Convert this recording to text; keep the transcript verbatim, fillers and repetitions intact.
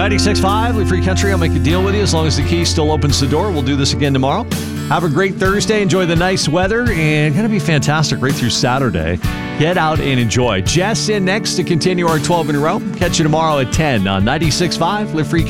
ninety-six point five, Live Free Country. I'll make a deal with you as long as the key still opens the door. We'll do this again tomorrow. Have a great Thursday. Enjoy the nice weather. And going to be fantastic right through Saturday. Get out and enjoy. Jess in next to continue our twelve in a row. Catch you tomorrow at ten on ninety-six point five, Live Free Country.